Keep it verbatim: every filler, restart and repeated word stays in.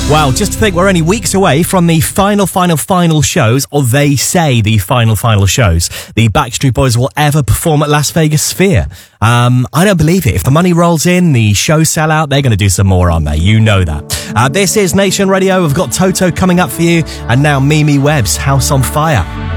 Wow, just to think we're only weeks away from the final, final, final shows, or they say the final, final shows the Backstreet Boys will ever perform at Las Vegas Sphere. Um, I don't believe it. If the money rolls in, the shows sell out, they're going to do some more, aren't they? You know that. Uh, this is Nation Radio. We've got Toto coming up for you, and now Mimi Webb's House on Fire.